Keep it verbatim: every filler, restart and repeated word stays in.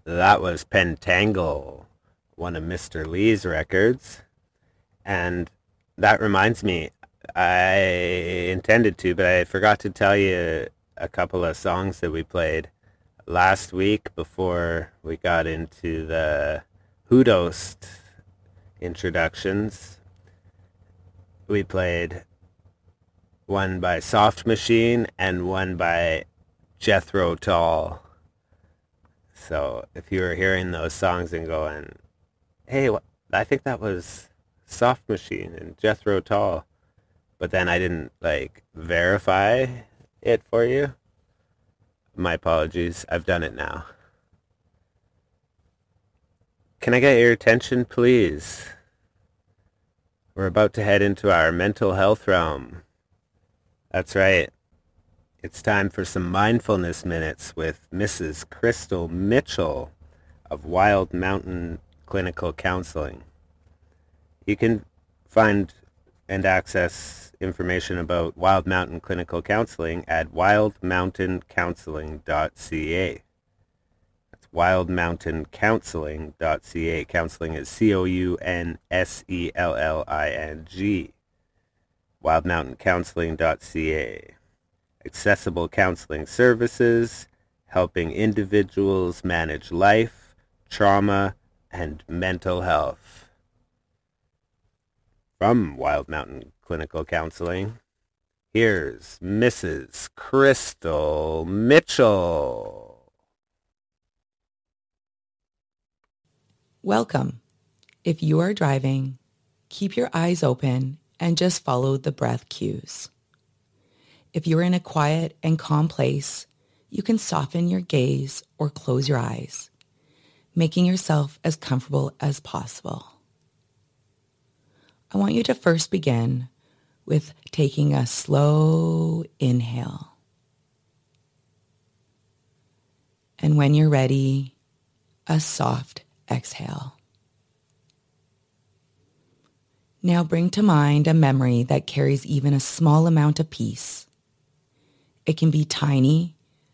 That was Pentangle, one of Mister Lee's records. And that reminds me, I intended to, but I forgot to tell you a couple of songs that we played last week before we got into the Hudost introductions. We played one by Soft Machine and one by Jethro Tull. So if you were hearing those songs and going, hey, I think that was Soft Machine and Jethro Tull, but then I didn't like verify it for you, my apologies. I've done it now. Can I get your attention, please? We're about to head into our mental health realm. That's right. It's time for some mindfulness minutes with Missus Crystal Mitchell of Wild Mountain Clinical Counseling. You can find and access information about Wild Mountain Clinical Counseling at wild mountain counseling dot c a. That's wild mountain counseling dot c a. Counseling is C O U N S E L L I N G. wild mountain counseling dot c a. Accessible counseling services, helping individuals manage life, trauma, and mental health. From Wild Mountain Clinical Counseling, here's Missus Crystal Mitchell. Welcome. If you are driving, keep your eyes open and just follow the breath cues. If you're in a quiet and calm place, you can soften your gaze or close your eyes, making yourself as comfortable as possible. I want you to first begin with taking a slow inhale. And when you're ready, a soft exhale. Now bring to mind a memory that carries even a small amount of peace. It can be tiny